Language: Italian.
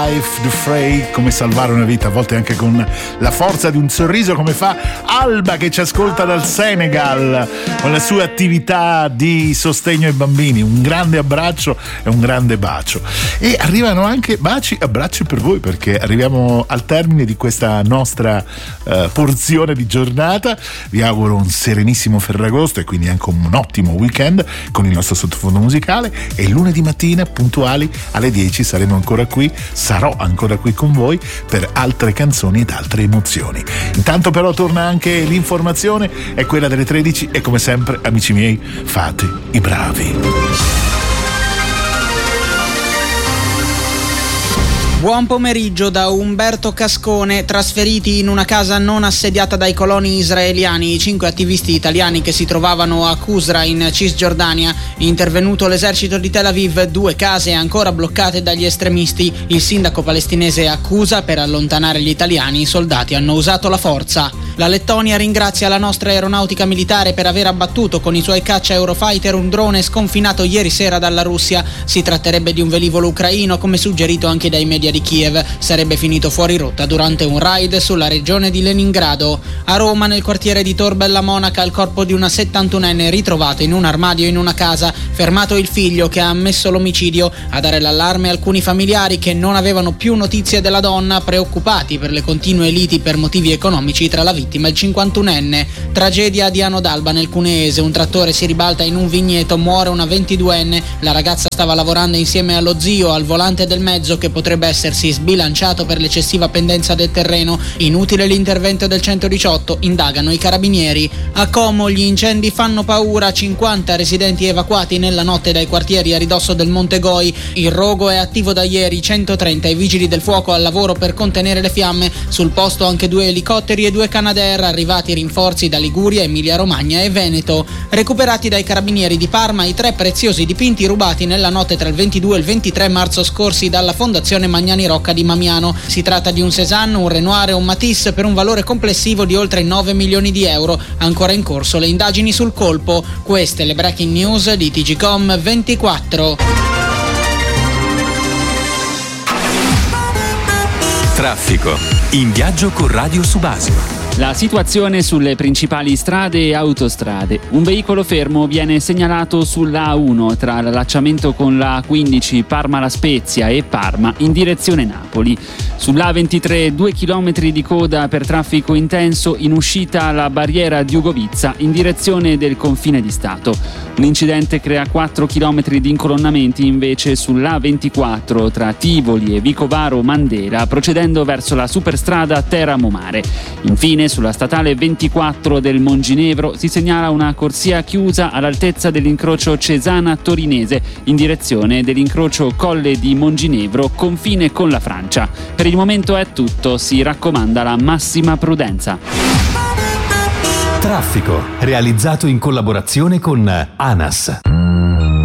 Life, The Fray, come salvare una vita, a volte anche con la forza di un sorriso, come fa Alba che ci ascolta dal Senegal con le sue attività di sostegno ai bambini. Un grande abbraccio e un grande bacio. E arrivano anche baci e abbracci per voi, perché arriviamo al termine di questa nostra porzione di giornata. Vi auguro un serenissimo Ferragosto e quindi anche un ottimo weekend con il nostro sottofondo musicale, e lunedì mattina puntuali alle 10 saremo ancora qui. Sarò ancora qui con voi per altre canzoni ed altre emozioni. Intanto però torna anche l'informazione, è quella delle 13, e come sempre, amici miei, fate i bravi. Buon pomeriggio da Umberto Cascone. Trasferiti in una casa non assediata dai coloni israeliani, i 5 attivisti italiani che si trovavano a Qusra in Cisgiordania. Intervenuto l'esercito di Tel Aviv, 2 case ancora bloccate dagli estremisti. Il sindaco palestinese accusa: per allontanare gli italiani i soldati hanno usato la forza. La Lettonia ringrazia la nostra aeronautica militare per aver abbattuto con i suoi caccia Eurofighter un drone sconfinato ieri sera dalla Russia. Si tratterebbe di un velivolo ucraino, come suggerito anche dai media di Kiev. Sarebbe finito fuori rotta durante un raid sulla regione di Leningrado. A Roma, nel quartiere di Tor Bella Monaca, il corpo di una 71enne ritrovato in un armadio in una casa. Fermato il figlio, che ha ammesso l'omicidio. A dare l'allarme alcuni familiari che non avevano più notizie della donna, preoccupati per le continue liti per motivi economici tra la vittima e il 51enne. Tragedia a Diano d'Alba nel Cuneese. Un trattore si ribalta in un vigneto, muore una 22enne. La ragazza stava lavorando insieme allo zio al volante del mezzo, che potrebbe essersi sbilanciato per l'eccessiva pendenza del terreno. Inutile l'intervento del 118, indagano i carabinieri. A Como gli incendi fanno paura, 50 residenti evacuati nella notte dai quartieri a ridosso del Monte Goi. Il rogo è attivo da ieri, 130 i vigili del fuoco al lavoro per contenere le fiamme. Sul posto anche 2 elicotteri e 2 Canadair, arrivati rinforzi da Liguria, Emilia Romagna e Veneto. Recuperati dai carabinieri di Parma i 3 preziosi dipinti rubati nella notte tra il 22 e il 23 marzo scorsi dalla Fondazione Magnani Rocca di Mamiano. Si tratta di un Cézanne, un Renoir e un Matisse per un valore complessivo di oltre 9 milioni di euro. Ancora in corso le indagini sul colpo. Queste le breaking news di TGcom 24. Traffico. In viaggio con Radio Subasio. La situazione sulle principali strade e autostrade. Un veicolo fermo viene segnalato sulla A1 tra l'allacciamento con la A15 Parma-La Spezia e Parma in direzione Napoli. Sulla A23 2 km di coda per traffico intenso in uscita alla barriera di Ugovizza in direzione del confine di Stato. Un incidente crea 4 km di incolonnamenti invece sulla A24 tra Tivoli e Vicovaro Mandera, procedendo verso la superstrada Teramo Mare. Infine, sulla statale 24 del Monginevro si segnala una corsia chiusa all'altezza dell'incrocio Cesana-Torinese in direzione dell'incrocio Colle di Monginevro, confine con la Francia. Per il momento è tutto, si raccomanda la massima prudenza. Traffico, realizzato in collaborazione con ANAS.